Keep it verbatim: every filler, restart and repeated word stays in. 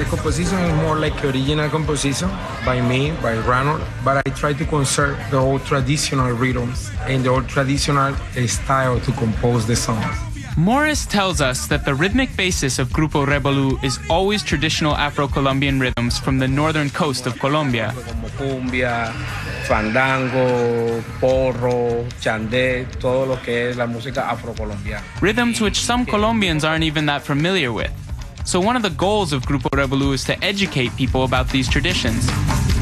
The composition is more like original composition by me, by Ranor, but I try to conserve the old traditional rhythms and the old traditional style to compose the songs. Morris tells us that the rhythmic basis of Grupo Revolú is always traditional Afro-Colombian rhythms from the northern coast of Colombia. Como cumbia, fandango, porro, chandé, todo lo que es la música afrocolombiana. Rhythms which some Colombians aren't even that familiar with. So one of the goals of Grupo Revolú is to educate people about these traditions.